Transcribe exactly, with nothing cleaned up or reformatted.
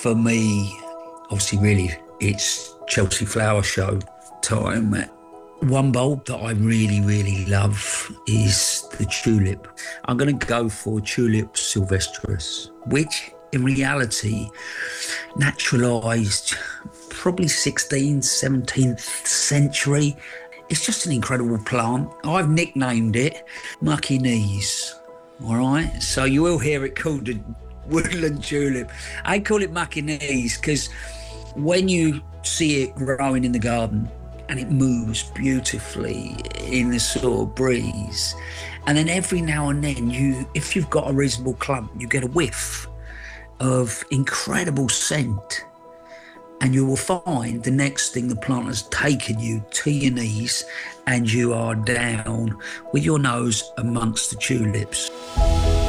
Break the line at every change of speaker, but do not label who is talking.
for me, obviously, really, it's Chelsea Flower Show time. One bulb that I really, really love is the tulip. I'm going to go for Tulip sylvestris, which in reality naturalised probably sixteenth, seventeenth century. It's just an incredible plant. I've nicknamed it Mucky Knees, all right? So you will hear it called the woodland tulip. I call it Mucky Knees because when you see it growing in the garden and it moves beautifully in the sort of breeze, and then every now and then, you, if you've got a reasonable clump, you get a whiff of incredible scent, and you will find the next thing the plant has taken you to your knees and you are down with your nose amongst the tulips.